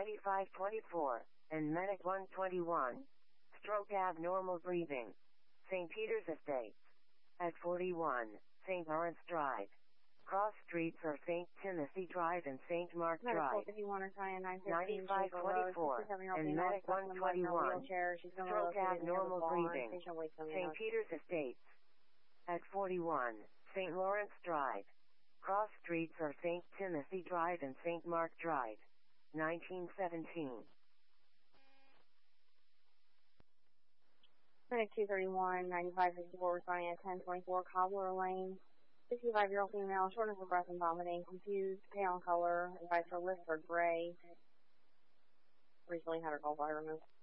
9524, and Medic 121. Stroke abnormal breathing. St. Peter's Estates. At 41, St. Lawrence Drive. Cross streets are St. Timothy Drive and St. Mark Drive. 9524, and Medic 121. Stroke abnormal breathing. St. Peter's Estates. At 41, St. Lawrence Drive. Cross streets are St. Timothy Drive and St. Mark Drive. 1917. Medic 231, 9554, responding at 1024 Cobbler Lane. 65-year-old female, shortness of breath and vomiting, confused, pale in color, advice for lift or gray. Recently had her gallbladder removed.